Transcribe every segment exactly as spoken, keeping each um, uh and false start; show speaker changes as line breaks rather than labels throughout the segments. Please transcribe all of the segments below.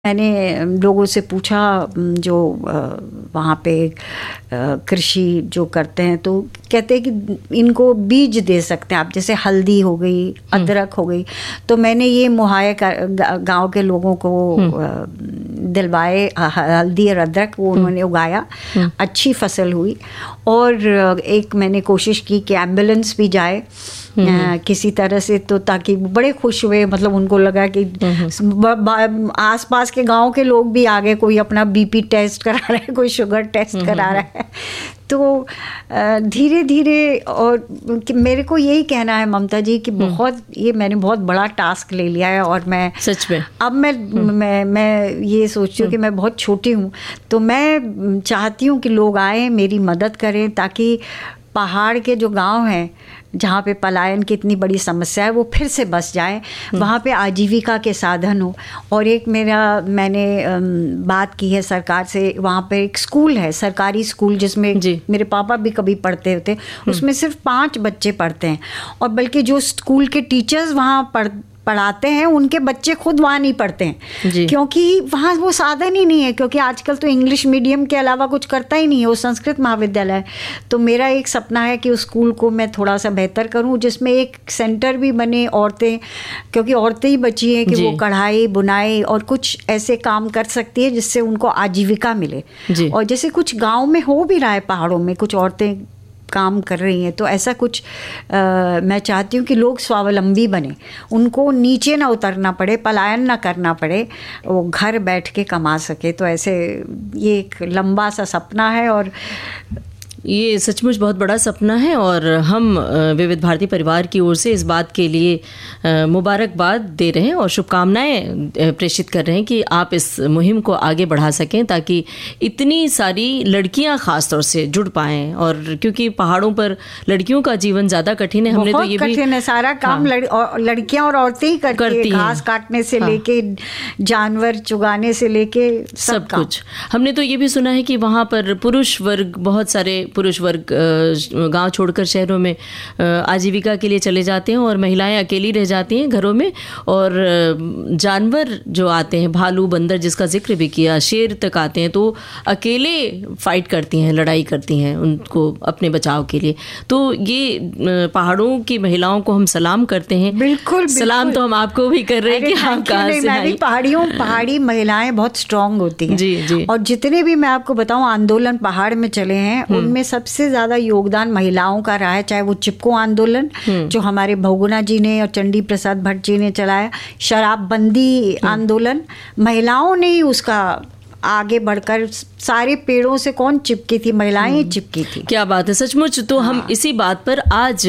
मैंने लोगों से पूछा जो वहाँ पे कृषि जो करते हैं तो कहते हैं कि इनको बीज दे सकते हैं आप, जैसे हल्दी हो गई, अदरक हो गई। तो मैंने ये मुहैया गांव के लोगों को दिलवाए हल्दी और अदरक, वो उन्होंने उगाया, अच्छी फसल हुई। और एक मैंने कोशिश की कि एम्बुलेंस भी जाए आ, किसी तरह से, तो ताकि बड़े खुश हुए। मतलब उनको लगा कि आसपास के गांव के लोग भी आगे, कोई अपना बीपी टेस्ट करा रहा है, कोई शुगर टेस्ट करा रहा है। तो धीरे धीरे, और मेरे को यही कहना है ममता जी कि बहुत ये मैंने बहुत बड़ा टास्क ले लिया है। और मैं
सच में
अब मैं मैं मैं ये सोचती हूँ कि मैं बहुत छोटी हूँ, तो मैं चाहती हूँ कि लोग आए, मेरी मदद करें, ताकि पहाड़ के जो गांव हैं जहाँ पे पलायन की इतनी बड़ी समस्या है वो फिर से बस जाए, वहाँ पे आजीविका के साधन हो। और एक मेरा मैंने बात की है सरकार से, वहाँ पे एक स्कूल है, सरकारी स्कूल, जिसमें मेरे पापा भी कभी पढ़ते थे। उसमें सिर्फ पाँच बच्चे पढ़ते हैं, और बल्कि जो स्कूल के टीचर्स वहाँ पढ़ पढ़ाते हैं उनके बच्चे खुद वहाँ नहीं पढ़ते हैं, क्योंकि वहाँ वो साधन ही नहीं है। क्योंकि आजकल तो इंग्लिश मीडियम के अलावा कुछ करता ही नहीं है, वो संस्कृत महाविद्यालय है। तो मेरा एक सपना है कि उस स्कूल को मैं थोड़ा सा बेहतर करूँ, जिसमें एक सेंटर भी बने, औरतें, क्योंकि औरतें ही बची हैं कि वो कढ़ाई बुनाई और कुछ ऐसे काम कर सकती है जिससे उनको आजीविका मिले। और जैसे कुछ गाँव में हो भी रहा है, पहाड़ों में कुछ औरतें काम कर रही हैं, तो ऐसा कुछ आ, मैं चाहती हूँ कि लोग स्वावलंबी बने, उनको नीचे ना उतरना पड़े, पलायन ना करना पड़े, वो घर बैठ के कमा सके। तो ऐसे ये एक लंबा सा सपना है, और
ये सचमुच बहुत बड़ा सपना है। और हम विविध भारती परिवार की ओर से इस बात के लिए मुबारकबाद दे रहे हैं और शुभकामनाएं प्रेषित कर रहे हैं कि आप इस मुहिम को आगे बढ़ा सकें, ताकि इतनी सारी लड़कियां खास तौर से जुड़ पाएं। और क्योंकि पहाड़ों पर लड़कियों का जीवन ज़्यादा कठिन है, हमने तो ये भी
कठिन है, सारा काम हाँ, लड़, और लड़कियां और औरतें ही करती, करती हैं, घास काटने से हाँ, लेके जानवर चुगाने से लेके सब, सब कुछ।
हमने तो ये भी सुना है कि वहाँ पर पुरुष वर्ग, बहुत सारे पुरुष वर्ग गांव छोड़कर शहरों में आजीविका के लिए चले जाते हैं, और महिलाएं अकेली रह जाती हैं घरों में। और जानवर जो आते हैं, भालू, बंदर, जिसका जिक्र भी किया, शेर तक आते हैं, तो अकेले फाइट करती हैं, लड़ाई करती हैं उनको अपने बचाव के लिए। तो ये पहाड़ों की महिलाओं को हम सलाम करते हैं।
बिल्कुल,
सलाम बिल्कुल। तो हम आपको भी कर रहे हैं कि आप कहाँ से आई।
पहाड़ियों पहाड़ी महिलाएं बहुत स्ट्रांग होती हैं
जी जी।
और जितने भी मैं आपको बताऊं आंदोलन पहाड़ में चले हैं, उनमें सबसे ज्यादा योगदान महिलाओं का रहा है। चाहे वो चिपको आंदोलन जो हमारे बहुगुणा जी ने और चंडी प्रसाद भट्ट जी ने चलाया, शराबबंदी आंदोलन, महिलाओं ने ही उसका आगे बढ़कर, सारे पेड़ों से कौन चिपकी थी, महिलाएं ही चिपकी थी।
क्या बात है, सचमुच। तो हाँ। हम इसी बात पर आज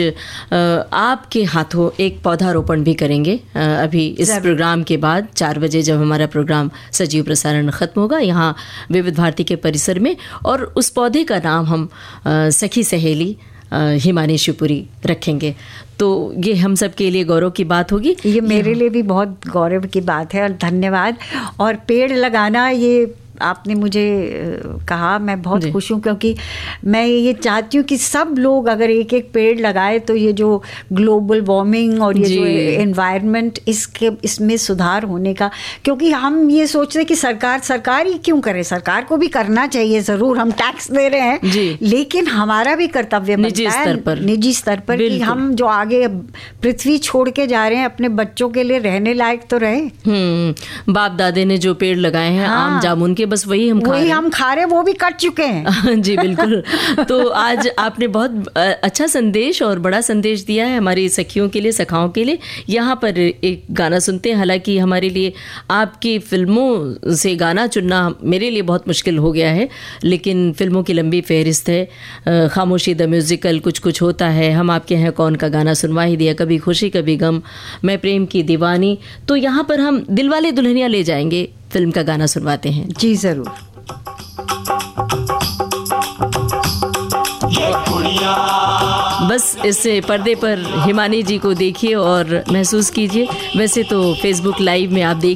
आपके हाथों एक पौधारोपण भी करेंगे अभी इस प्रोग्राम के बाद, चार बजे जब हमारा प्रोग्राम सजीव प्रसारण खत्म होगा यहाँ विविध भारती के परिसर में। और उस पौधे का नाम हम सखी सहेली हिमानी शिवपुरी रखेंगे। तो ये हम सब के लिए गौरव की बात होगी।
ये मेरे लिए भी बहुत गौरव की बात है, और धन्यवाद। और पेड़ लगाना, ये आपने मुझे कहा, मैं बहुत खुश हूँ, क्योंकि मैं ये चाहती हूँ कि सब लोग अगर एक एक पेड़ लगाए तो ये जो ग्लोबल वार्मिंग और ये जो एनवायरनमेंट, इसके इसमें सुधार होने का। क्योंकि हम ये सोच रहे कि सरकार सरकार ही क्यों करे, सरकार को भी करना चाहिए, ज़रूर हम टैक्स दे रहे हैं, लेकिन हमारा भी कर्तव्य बनता है निजी स्तर पर कि हम जो आगे पृथ्वी छोड़ के जा रहे हैं, अपने बच्चों के लिए रहने लायक तो रहे।
बाप दादे ने जो पेड़ लगाए हैं, आम जामुन के, बस वही हम खा
वही हम खा रहे, वो भी कट चुके हैं।
जी बिल्कुल। तो आज आपने बहुत अच्छा संदेश और बड़ा संदेश दिया है हमारी सखियों के लिए, सखाओं के लिए। यहाँ पर एक गाना सुनते हैं। हालांकि हमारे लिए आपकी फिल्मों से गाना चुनना मेरे लिए बहुत मुश्किल हो गया है, लेकिन फिल्मों की लंबी फहरिस्त है। खामोशी द म्यूजिकल, कुछ कुछ होता है, हम आपके हैं कौन का गाना सुनवा ही दिया, कभी खुशी कभी गम, मैं प्रेम की दीवानी। तो यहाँ पर हम दिलवाले दुल्हनिया ले जाएंगे फिल्म का गाना सुनवाते हैं।
जी जरूर।
बस इस पर्दे पर हिमानी जी को देखिए और महसूस कीजिए। वैसे तो फेसबुक लाइव में आप देख